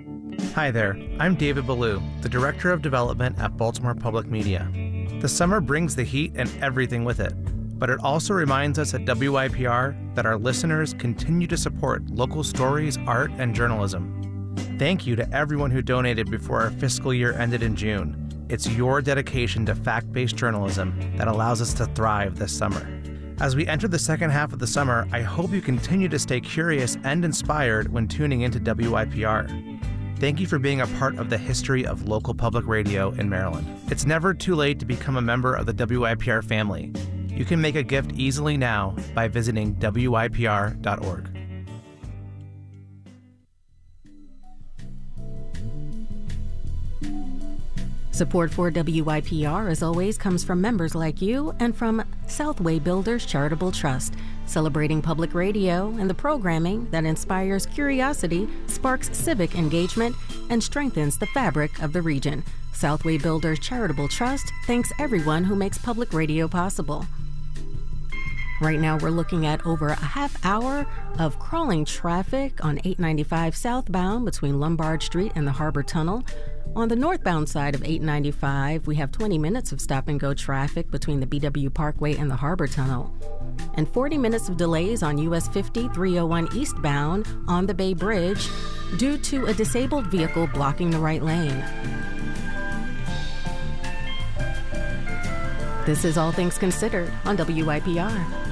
Hi there, I'm David Ballou, the Director of Development at Baltimore Public Media. The summer brings the heat and everything with it, but it also reminds us at WYPR that our listeners continue to support local stories, art, and journalism. Thank you to everyone who donated before our fiscal year ended in June. It's your dedication to fact-based journalism that allows us to thrive this summer. As we enter the second half of the summer, I hope you continue to stay curious and inspired when tuning into WYPR. Thank you for being a part of the history of local public radio in Maryland. It's never too late to become a member of the WYPR family. You can make a gift easily now by visiting WYPR.org. Support for WYPR, as always, comes from members like you and from Southway Builders Charitable Trust, celebrating public radio and the programming that inspires curiosity, sparks civic engagement, and strengthens the fabric of the region. Southway Builders Charitable Trust thanks everyone who makes public radio possible. Right now, we're looking at over a half hour of crawling traffic on 895 southbound between Lombard Street and the Harbor Tunnel. On the northbound side of 895, we have 20 minutes of stop-and-go traffic between the BW Parkway and the Harbor Tunnel, and 40 minutes of delays on US 50 301 eastbound on the Bay Bridge due to a disabled vehicle blocking the right lane. This is All Things Considered on WYPR.